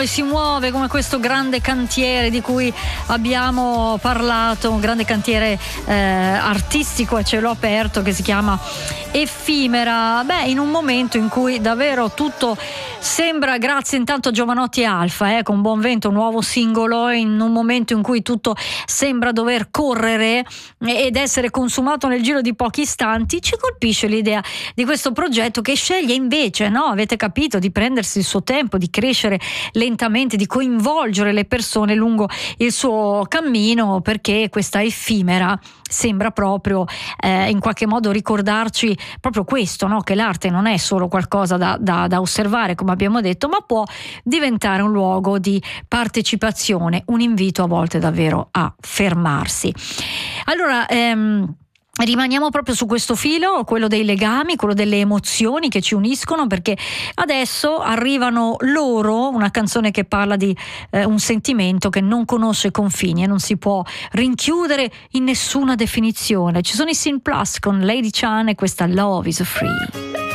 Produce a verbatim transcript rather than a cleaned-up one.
muove, si muove come questo grande cantiere di cui abbiamo parlato, un grande cantiere eh, artistico a cielo aperto che si chiama Effimera. Beh, in un momento in cui davvero tutto sembra, grazie intanto a Giovanotti e Alfa, eh, con Buon Vento, un nuovo singolo, in un momento in cui tutto sembra dover correre ed essere consumato nel giro di pochi istanti, ci colpisce l'idea di questo progetto che sceglie invece, no, avete capito, di prendersi il suo tempo, di crescere lentamente, di coinvolgere le persone lungo il suo cammino, perché questa Effimera sembra proprio eh, in qualche modo ricordarci proprio questo, no? Che l'arte non è solo qualcosa da, da, da osservare, come abbiamo detto, ma può diventare un luogo di partecipazione, un invito a volte davvero a fermarsi. Allora, ehm, rimaniamo proprio su questo filo, quello dei legami, quello delle emozioni che ci uniscono, perché adesso arrivano loro, una canzone che parla di eh, un sentimento che non conosce confini e non si può rinchiudere in nessuna definizione. Ci sono i Sin Plus con Lady Chan e questa Love is Free.